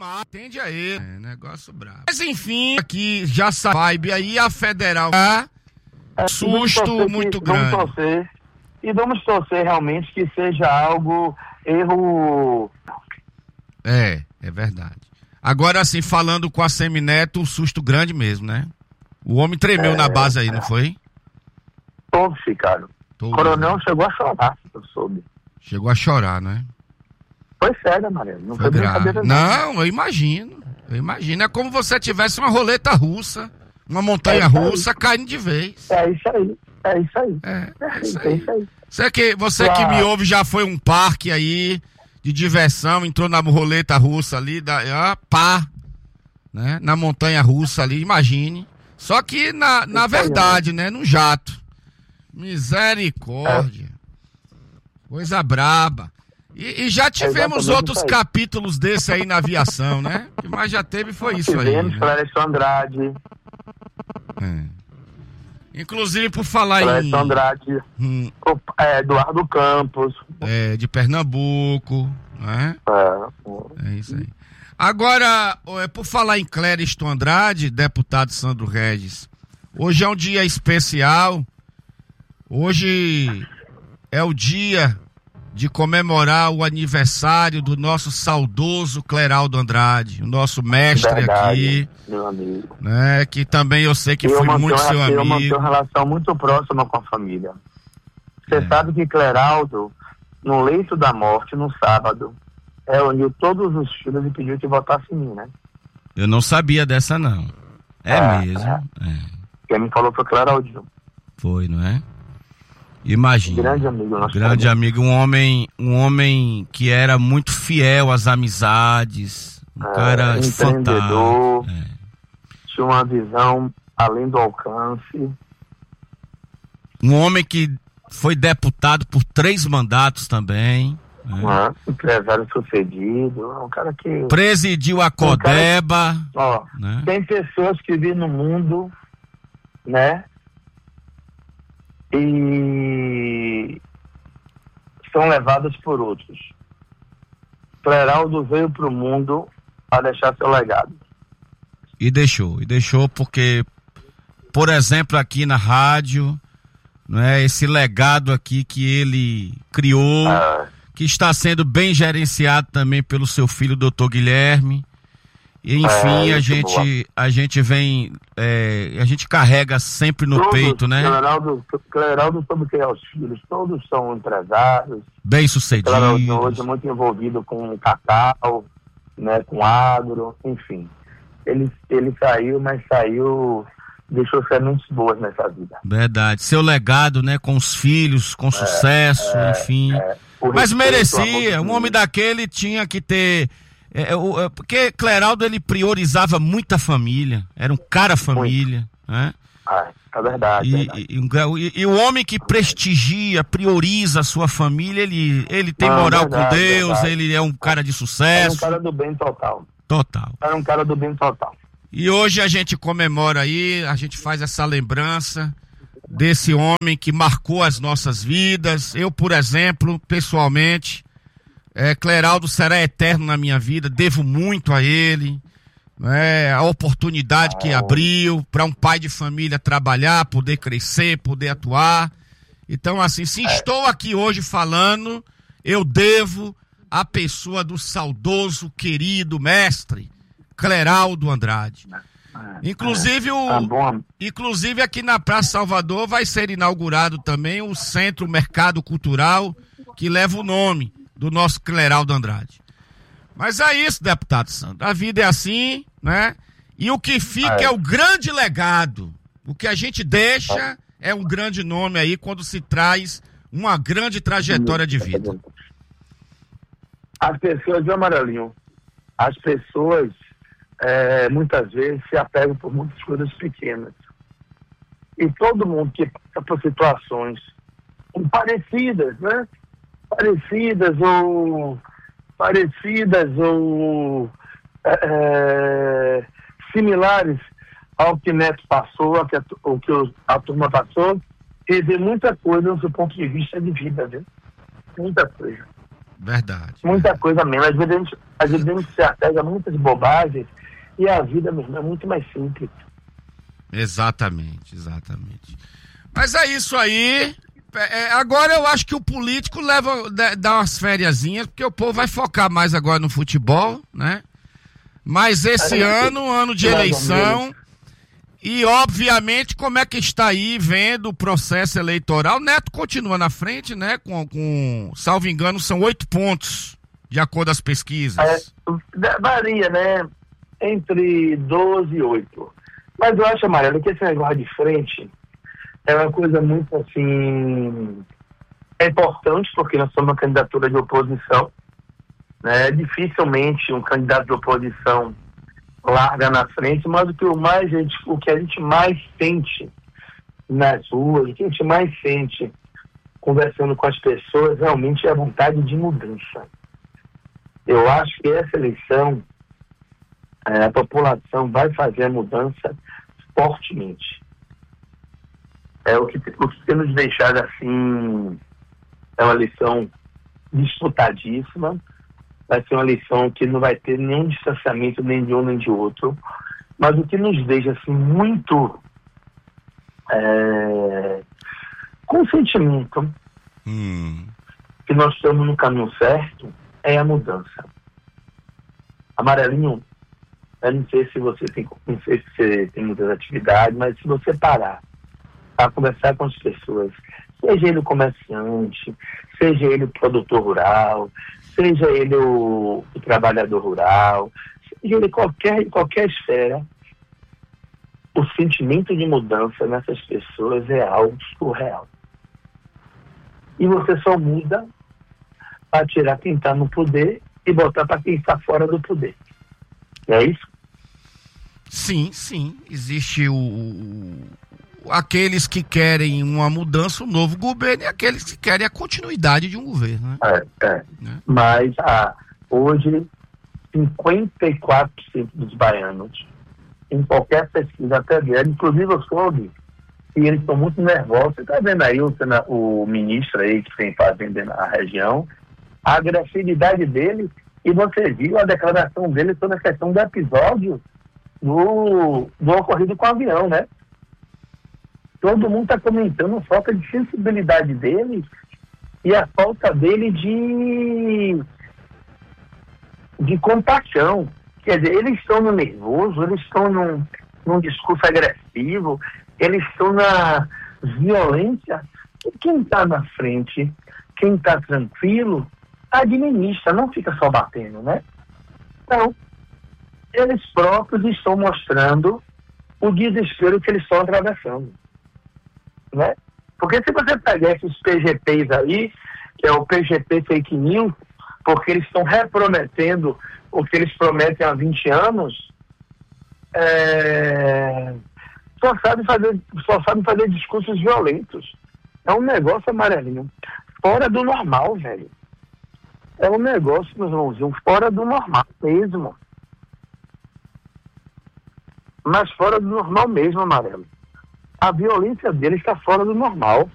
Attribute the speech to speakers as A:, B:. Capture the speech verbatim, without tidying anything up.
A: mais, atende aí. É, negócio brabo. Mas enfim, aqui já essa vibe aí, a federal tá
B: É,
A: susto muito
B: que,
A: grande.
B: Vamos torcer, e vamos torcer realmente que seja algo, erro...
A: É, é verdade. Agora, assim, falando com a Semineto, um susto grande mesmo, né? O homem tremeu é, na base aí, não foi?
B: Todos ficaram. O coronel chegou a chorar, eu soube.
A: Chegou a chorar, né?
B: Foi sério, Maria. Não foi,
A: foi
B: brincadeira,
A: não. Não, eu imagino. Eu imagino. É como você tivesse uma roleta russa, uma montanha é russa aí. Caindo de vez.
B: É isso aí. É isso aí.
A: É, é isso aí. É isso aí. Você, que, você claro. que me ouve já foi um parque aí de diversão, entrou na roleta russa ali, da, ah, pá, né? Na montanha russa ali, imagine. Só que na, na verdade, aí, né? Num jato. Misericórdia. É. Coisa braba. E, e já tivemos é outros capítulos desse aí na aviação, né? O que mais já teve foi isso
B: tivemos,
A: aí.
B: Tivemos, Floresta né? Andrade.
A: É. Inclusive, por falar
B: Floresta
A: em...
B: Floresta Andrade, hum, é, Eduardo Campos.
A: É, de Pernambuco, né? É. É isso aí. Agora, é, por falar em Clériston Andrade, deputado Sandro Regis, hoje é um dia especial. Hoje é o dia de comemorar o aniversário do nosso saudoso Cleraldo Andrade, o nosso mestre Verdade, aqui,
B: meu amigo,
A: né? Que também eu sei que eu foi muito seu amigo. Eu
B: mantenho uma relação muito próxima com a família. Você é. sabe que Cleraldo, no leito da morte, no sábado, reuniu todos os filhos e pediu que votasse em mim, né?
A: Eu não sabia dessa, não. É, é mesmo. É. É.
B: Quem me falou foi Cleraldinho.
A: Foi, não é? Imagina.
B: Grande amigo. Nosso
A: grande amigo, um homem, um homem que era muito fiel às amizades, um é, cara
B: empreendedor,
A: é.
B: tinha uma visão além do alcance.
A: Um homem que foi deputado por três mandatos também.
B: É. É, empresário sucedido, um cara que...
A: Presidiu a Codeba.
B: Um cara, ó, né? Tem pessoas que vivem no mundo, né? E são levadas por outros. Cleraldo veio para o mundo para deixar seu legado.
A: E deixou, e deixou porque, por exemplo, aqui na rádio, não é, esse legado aqui que ele criou, ah. que está sendo bem gerenciado também pelo seu filho, doutor Guilherme. E, enfim, é, a gente a gente vem, é, a gente carrega sempre no todos, peito, né?
B: Cleraldo, Cleraldo sobre criar os filhos, todos são empresários.
A: Bem-sucedidos.
B: Cleraldo hoje é muito envolvido com cacau, né, com agro, enfim. Ele, ele saiu, mas saiu, deixou sementes boas nessa vida.
A: Verdade. Seu legado, né, com os filhos, com é, sucesso, é, enfim. É, mas merecia, um homem daquele tinha que ter... É, é, porque Cleraldo, ele priorizava muito a família, era um cara família, né?
B: Ah, é verdade.
A: E,
B: verdade.
A: E, e, e o homem que prestigia, prioriza a sua família, ele, ele tem
B: Não,
A: moral
B: verdade,
A: com Deus,
B: verdade.
A: ele é um cara de sucesso.
B: Era um cara do bem total.
A: Total.
B: Era um cara do bem total.
A: E hoje a gente comemora aí, a gente faz essa lembrança desse homem que marcou as nossas vidas. Eu, por exemplo, pessoalmente... É, Cleraldo será eterno na minha vida, devo muito a ele, né, a oportunidade que abriu para um pai de família trabalhar, poder crescer, poder atuar. Então, assim, se estou aqui hoje falando, eu devo à pessoa do saudoso, querido mestre Cleraldo Andrade. Inclusive, o, inclusive aqui na Praça Salvador vai ser inaugurado também o Centro Mercado Cultural, que leva o nome do nosso Cleraldo Andrade. Mas é isso, deputado Sandro. A vida é assim, né? E o que fica é, é o grande legado. O que a gente deixa é um grande nome aí quando se traz uma grande trajetória de vida.
B: As pessoas, viu, Amarelinho? As pessoas é, muitas vezes se apegam por muitas coisas pequenas. E todo mundo que passa por situações parecidas, né? Parecidas ou parecidas ou é, similares ao que Neto passou, ao que a, ao que a turma passou, e vê muita coisa do seu ponto de vista de vida, viu? Muita coisa.
A: Verdade.
B: Muita
A: verdade.
B: coisa mesmo. Às vezes, a gente, às vezes a gente se apega a muitas bobagens e a vida mesmo é muito mais simples.
A: Exatamente, exatamente. Mas é isso aí. É, agora eu acho que o político leva, dá umas fériasinhas, porque o povo vai focar mais agora no futebol, né? Mas esse
B: É,
A: ano, ano de eleição, e obviamente como é que está aí vendo o processo eleitoral, Neto continua na frente, né? Com, com salvo engano, são oito pontos, de acordo com as pesquisas.
B: É, varia, né? Entre doze e oito. Mas eu acho, Amarelo, que esse negócio de frente é uma coisa muito, assim, é importante, porque nós somos uma candidatura de oposição, né? Dificilmente um candidato de oposição larga na frente, mas o que, o mais, gente, o que a gente mais sente nas ruas, o que a gente mais sente conversando com as pessoas, realmente é a vontade de mudança. Eu acho que essa eleição, é, a população vai fazer a mudança fortemente. É o que, o que tem nos deixado assim, é uma eleição disputadíssima, vai ser uma eleição que não vai ter nenhum distanciamento nem de um nem de outro, mas o que nos deixa assim muito é, com sentimento
A: Hum.
B: que nós estamos no caminho certo é a mudança. Amarelinho, eu não sei se você tem, não sei se você tem muitas atividades, mas se você parar a conversar com as pessoas, seja ele o comerciante, seja ele o produtor rural, seja ele o, o trabalhador rural, seja ele qualquer, qualquer esfera, o sentimento de mudança nessas pessoas é algo surreal. E você só muda para tirar quem está no poder e botar para quem está fora do poder. Não é isso?
A: Sim, sim. Existe o, o aqueles que querem uma mudança, um novo governo, e aqueles que querem a continuidade de um governo, né?
B: É, é. É. Mas ah, hoje cinquenta e quatro por cento dos baianos, em qualquer pesquisa até dele, inclusive eu soube, e eles estão muito nervosos. Você está vendo aí o, o ministro aí que tem fazenda na região, a agressividade dele, e você viu a declaração dele sobre a questão do episódio do, do ocorrido com o avião, né? Todo mundo está comentando a falta de sensibilidade dele e a falta dele de, de compaixão. Quer dizer, eles estão no nervoso, eles estão num, num discurso agressivo, eles estão na violência. E quem está na frente, quem está tranquilo, administra, não fica só batendo, né? Então, eles próprios estão mostrando o desespero que eles estão atravessando, né? Porque se você pegar esses P G Ps aí, que é o P G P Fake News, porque eles estão reprometendo o que eles prometem há vinte anos, é... só sabem fazer, só sabem fazer discursos violentos. É um negócio, Amarelinho, fora do normal, velho. É um negócio, meus irmãozinhos, fora do normal mesmo. Mas fora do normal mesmo, Amarelo. A violência deles está fora do normal.